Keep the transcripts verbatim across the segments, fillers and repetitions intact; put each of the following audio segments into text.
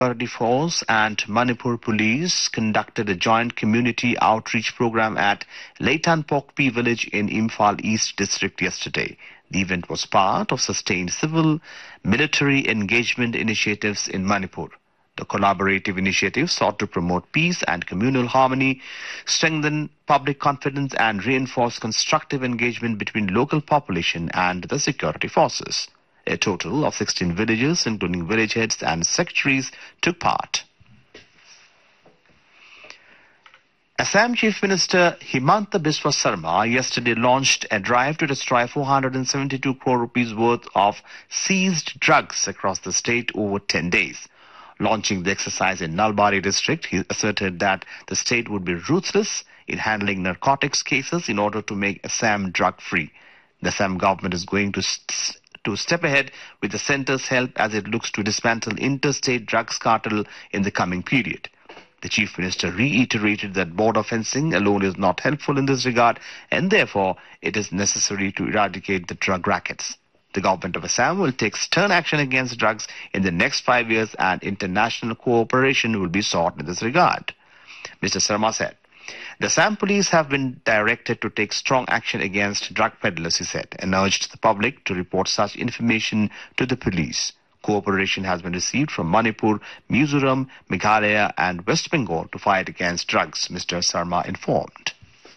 Security Force and Manipur Police conducted a joint community outreach program at Leitanpokpi village in Imphal East District yesterday. The event was part of sustained civil military engagement initiatives in Manipur. The collaborative initiative sought to promote peace and communal harmony, strengthen public confidence and reinforce constructive engagement between local population and the security forces. A total of sixteen villages, including village heads and secretaries, took part. Assam Chief Minister Himanta Biswa Sarma yesterday launched a drive to destroy four hundred seventy-two crore rupees worth of seized drugs across the state over ten days. Launching the exercise in Nalbari district, he asserted that the state would be ruthless in handling narcotics cases in order to make Assam drug-free. The Assam government is going to st- to step ahead with the centre's help as it looks to dismantle interstate drugs cartel in the coming period. The Chief Minister reiterated that border fencing alone is not helpful in this regard, and therefore it is necessary to eradicate the drug rackets. The government of Assam will take stern action against drugs in the next five years, and international cooperation will be sought in this regard. Mister Sarma said, "The Assam police have been directed to take strong action against drug peddlers," he said, and urged the public to report such information to the police. Cooperation has been received from Manipur, Mizoram, Meghalaya and West Bengal to fight against drugs, Mister Sarma informed.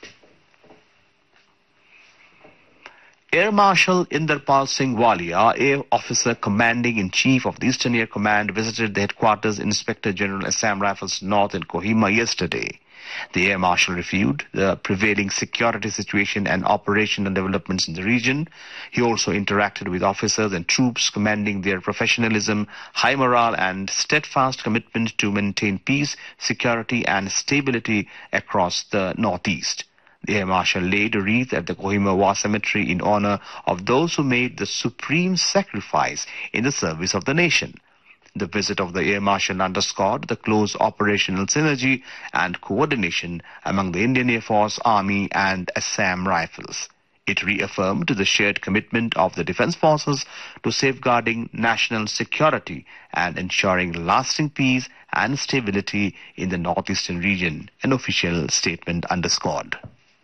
Air Marshal Inderpal Singh Walia, Air Officer Commanding-in-Chief of the Eastern Air Command, visited the headquarters Inspector General Assam Rifles North in Kohima yesterday. The Air Marshal reviewed the prevailing security situation and operational developments in the region. He also interacted with officers and troops, commending their professionalism, high morale and steadfast commitment to maintain peace, security and stability across the Northeast. The Air Marshal laid a wreath at the Kohima War Cemetery in honor of those who made the supreme sacrifice in the service of the nation. The visit of the Air Marshal underscored the close operational synergy and coordination among the Indian Air Force, Army and Assam Rifles. It reaffirmed the shared commitment of the defense forces to safeguarding national security and ensuring lasting peace and stability in the northeastern region, an official statement underscored.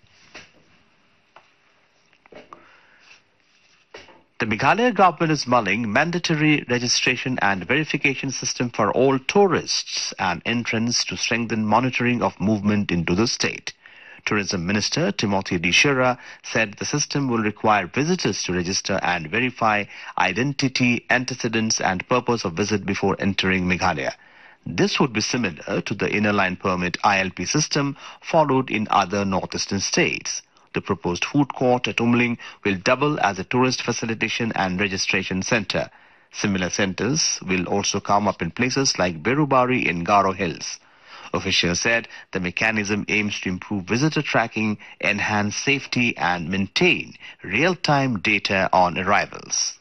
The Meghalaya government is mulling mandatory registration and verification system for all tourists and entrants to strengthen monitoring of movement into the state. Tourism Minister Timothy Dishera said the system will require visitors to register and verify identity, antecedents and purpose of visit before entering Meghalaya. This would be similar to the Inner Line Permit I L P system followed in other northeastern states. The proposed food court at Umling will double as a tourist facilitation and registration center. Similar centers will also come up in places like Berubari in Garo Hills. Officials said the mechanism aims to improve visitor tracking, enhance safety and maintain real-time data on arrivals.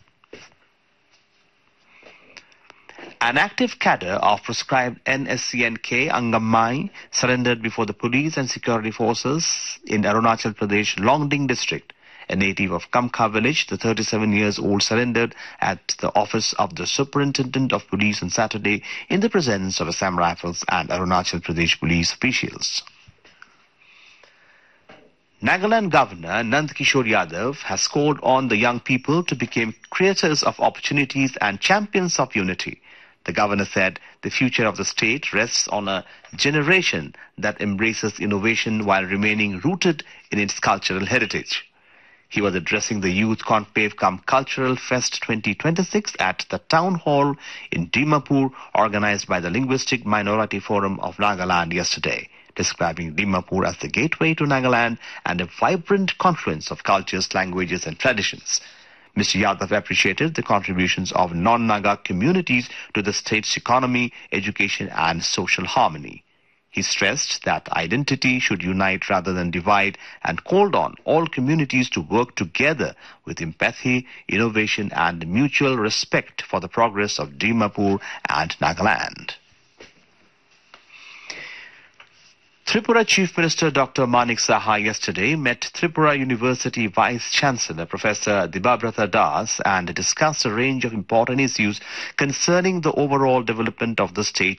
An active cadre of proscribed N S C N K Angamai surrendered before the police and security forces in Arunachal Pradesh Longding district. A native of Kamkha village, the thirty-seven years old surrendered at the office of the Superintendent of Police on Saturday in the presence of Assam Rifles and Arunachal Pradesh police officials. Nagaland Governor Nand Kishore Yadav has called on the young people to become creators of opportunities and champions of unity. The governor said the future of the state rests on a generation that embraces innovation while remaining rooted in its cultural heritage. He was addressing the Youth Conclave cum Cultural Fest twenty twenty-six at the Town Hall in Dimapur, organized by the Linguistic Minority Forum of Nagaland yesterday, describing Dimapur as the gateway to Nagaland and a vibrant confluence of cultures, languages and traditions. Mister Yadav appreciated the contributions of non-Naga communities to the state's economy, education and social harmony. He stressed that identity should unite rather than divide and called on all communities to work together with empathy, innovation and mutual respect for the progress of Dimapur and Nagaland. Tripura Chief Minister Doctor Manik Saha yesterday met Tripura University Vice Chancellor Professor Dibabrata Das and discussed a range of important issues concerning the overall development of the state